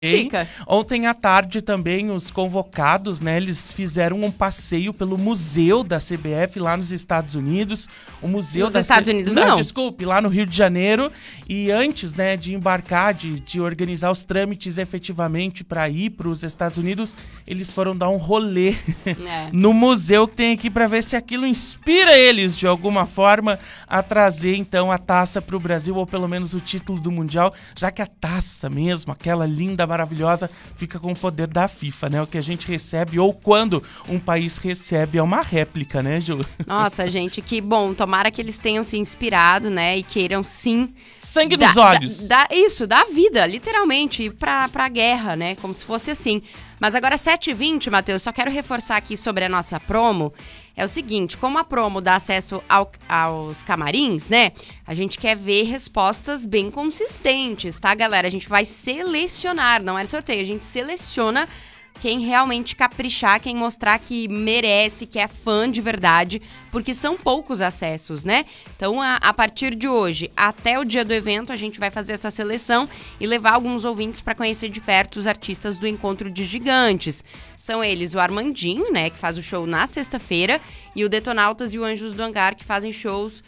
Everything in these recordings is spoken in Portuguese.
Chica. Ontem à tarde também os convocados, né, eles fizeram um passeio pelo museu da CBF lá nos Estados Unidos. O museu Nos Estados Unidos não, não. desculpe, lá no Rio de Janeiro. E antes, né, de embarcar, de organizar os trâmites efetivamente para ir para os Estados Unidos, eles foram dar um rolê no museu que tem aqui para ver se aquilo inspira eles de alguma forma a trazer então a taça para o Brasil, ou pelo menos o título do Mundial, já que a taça mesmo, aquela linda, maravilhosa, fica com o poder da FIFA, né? O que a gente recebe, ou quando um país recebe, é uma réplica, né, Ju? Nossa, gente, que bom. Tomara que eles tenham se inspirado, né? E queiram, sim... Sangue nos olhos. Isso, da vida, literalmente, pra guerra, né? Como se fosse assim. Mas agora, 7h20, Matheus, só quero reforçar aqui sobre a nossa promo. É o seguinte, como a promo dá acesso aos camarins, né? A gente quer ver respostas bem consistentes, tá, galera? A gente vai selecionar, não é sorteio, a gente seleciona quem realmente caprichar, quem mostrar que merece, que é fã de verdade, porque são poucos acessos, né? Então, a partir de hoje, até o dia do evento, a gente vai fazer essa seleção e levar alguns ouvintes para conhecer de perto os artistas do Encontro de Gigantes. São eles o Armandinho, né, que faz o show na sexta-feira, e o Detonautas e o Anjos do Hangar, que fazem shows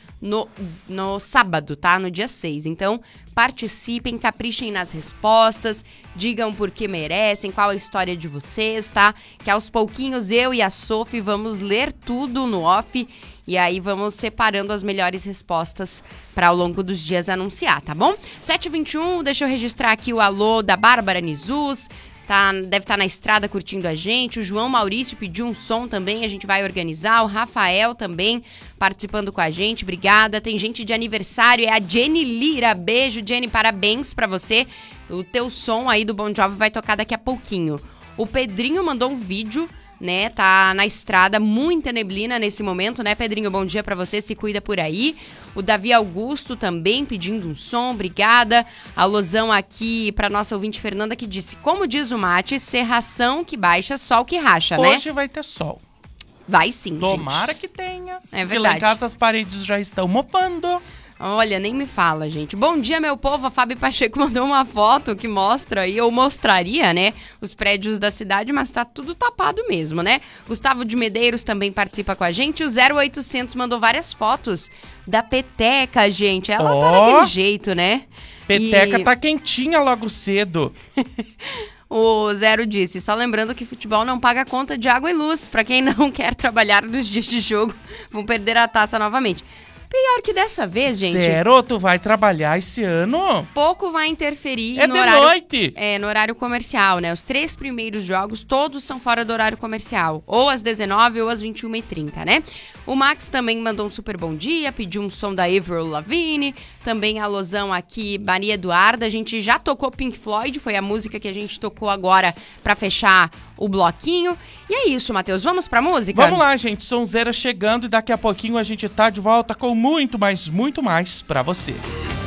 no sábado, tá? No dia 6. Então, participem, caprichem nas respostas, digam por que merecem, qual a história de vocês, tá? Que aos pouquinhos eu e a Sophie vamos ler tudo no off e aí vamos separando as melhores respostas para ao longo dos dias anunciar, tá bom? 7h21, deixa eu registrar aqui o alô da Bárbara Nizus. Deve estar na estrada curtindo a gente. O João Maurício pediu um som também, a gente vai organizar. O Rafael também participando com a gente, obrigada. Tem gente de aniversário, é a Jenny Lira. Beijo, Jenny, parabéns pra você. O teu som aí do Bon Jovi vai tocar daqui a pouquinho. O Pedrinho mandou um vídeo, né, tá na estrada, muita neblina nesse momento, né, Pedrinho? Bom dia pra você, se cuida por aí. O Davi Augusto também pedindo um som, obrigada. Alôzão aqui pra nossa ouvinte Fernanda, que disse, como diz o Mate, cerração que baixa, sol que racha, né? Hoje vai ter sol. Vai sim, Tomara gente. que tenha. É verdade. Porque lá em casa as paredes já estão mofando. Olha, nem me fala, gente. Bom dia, meu povo. A Fábio Pacheco mandou uma foto que mostra aí, ou mostraria, né, os prédios da cidade, mas tá tudo tapado mesmo, né? Gustavo de Medeiros também participa com a gente. O 0800 mandou várias fotos da peteca, gente. Ela tá daquele jeito, né? Peteca tá quentinha logo cedo. O Zero disse, só lembrando que futebol não paga conta de água e luz. Pra quem não quer trabalhar nos dias de jogo, vão perder a taça novamente. Pior que dessa vez, gente... Zero, tu vai trabalhar esse ano? Pouco vai interferir no horário... noite! No horário comercial, né? Os 3 primeiros jogos, todos são fora do horário comercial. Ou às 19 ou às 21h30, né? O Max também mandou um super bom dia, pediu um som da Avril Lavigne. Também a alusão aqui, Maria Eduarda. A gente já tocou Pink Floyd, foi a música que a gente tocou agora pra fechar o bloquinho. E é isso, Matheus. Vamos pra música? Vamos lá, gente. Sonzeira chegando e daqui a pouquinho a gente tá de volta com muito mais pra você.